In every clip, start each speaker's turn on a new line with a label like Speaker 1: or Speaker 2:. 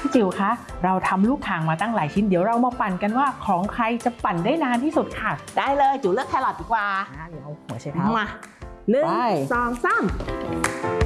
Speaker 1: พี่จิ๋วคะเราทำลูกข่างมาตั้งหลายชิ้นเดี๋ยวเรามาปั่นกันว่าของใครจะปั่นได้นานที่สุดค่ะ
Speaker 2: ได้เลยจิ๋วเลือกแครอทดีกว่า
Speaker 1: เดี๋ยวเอาหัวไชเท้า
Speaker 2: มา1 2 3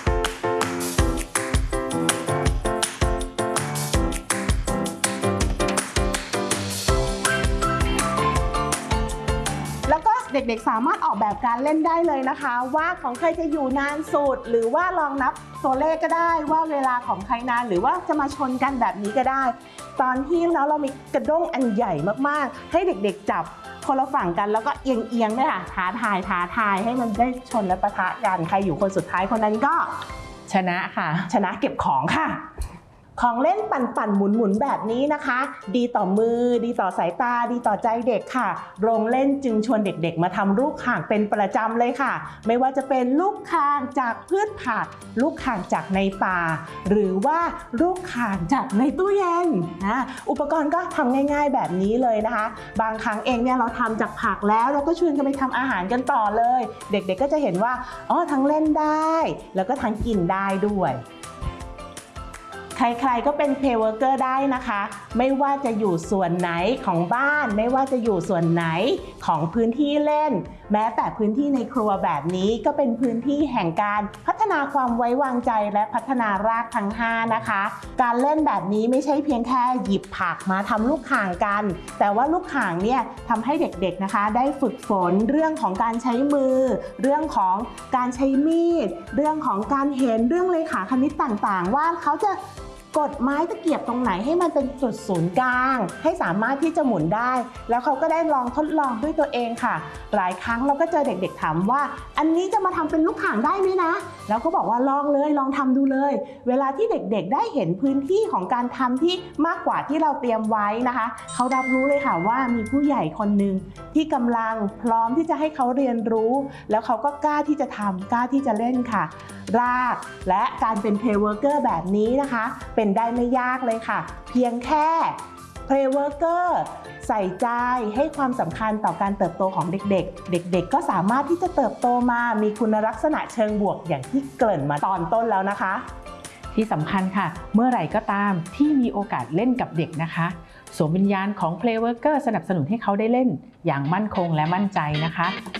Speaker 2: เด็กๆสามารถออกแบบการเล่นได้เลยนะคะว่าของใครจะอยู่นานสุดหรือว่าลองนับตัวเลขก็ได้ว่าเวลาของใครนานหรือว่าจะมาชนกันแบบนี้ก็ได้ตอนที่แล้วเรามีกระด้งอันใหญ่มากๆให้เด็กๆจับคนละฝั่งกันแล้วก็เอียงๆด้วยค่ะท้าทายให้มันได้ชนและปะทะกันใครอยู่คนสุดท้ายคนนั้นก็
Speaker 1: ชนะค่ะ
Speaker 2: ชนะเก็บของค่ะของเล่นปั่นหมุนแบบนี้นะคะดีต่อมือดีต่อสายตาดีต่อใจเด็กค่ะโรงเล่นจึงชวนเด็กๆมาทำลูกข่างเป็นประจำเลยค่ะไม่ว่าจะเป็นลูกข่างจากพืชผักลูกข่างจากในป่าหรือว่าลูกข่างจากในตู้เย็นอุปกรณ์ก็ทำง่ายๆแบบนี้เลยนะคะบางครั้งเองเนี่ยเราทำจากผักแล้วเราก็ชวนกันไปทำอาหารกันต่อเลยเด็กๆก็จะเห็นว่าทั้งเล่นได้แล้วก็ทั้งกินได้ด้วยใครๆก็เป็นเพลย์เวิร์กเกอร์ได้นะคะไม่ว่าจะอยู่ส่วนไหนของบ้านไม่ว่าจะอยู่ส่วนไหนของพื้นที่เล่นแม้แต่พื้นที่ในครัวแบบนี้ก็เป็นพื้นที่แห่งการพัฒนาความไว้วางใจและพัฒนารากทั้ง5นะคะการเล่นแบบนี้ไม่ใช่เพียงแค่หยิบผักมาทำลูกข่างกันแต่ว่าลูกข่างเนี่ยทำให้เด็กๆนะคะได้ฝึกฝนเรื่องของการใช้มือเรื่องของการใช้มีดเรื่องของการเห็นเรื่องเลขาคณิตต่างๆว่าเขาจะกดไม้ตะเกียบตรงไหนให้มันเป็นจุดศูนย์กลางให้สามารถที่จะหมุนได้แล้วเขาก็ได้ลองทดลองด้วยตัวเองค่ะหลายครั้งเราก็เจอเด็กๆถามว่าอันนี้จะมาทำเป็นลูกข่างได้ไหมนะแล้วก็บอกว่าลองเลยลองทำดูเลยเวลาที่เด็กๆได้เห็นพื้นที่ของการทำที่มากกว่าที่เราเตรียมไว้นะคะเขารับรู้เลยค่ะว่ามีผู้ใหญ่คนหนึ่งที่กำลังพร้อมที่จะให้เขาเรียนรู้แล้วเขาก็กล้าที่จะทำกล้าที่จะเล่นค่ะรากและการเป็นเพลย์เวิร์กเกอร์แบบนี้นะคะเป็นได้ไม่ยากเลยค่ะเพียงแค่เพลย์เวิร์กเกอร์ใส่ใจให้ความสำคัญต่อการเติบโตของเด็กๆเด็กๆก็สามารถที่จะเติบโตมามีคุณลักษณะเชิงบวกอย่างที่เกริ่นมาตอนต้นแล้วนะคะ
Speaker 1: ที่สำคัญค่ะเมื่อไหร่ก็ตามที่มีโอกาสเล่นกับเด็กนะคะสวมวิญญาณของ Play Worker สนับสนุนให้เขาได้เล่นอย่างมั่นคงและมั่นใจนะคะ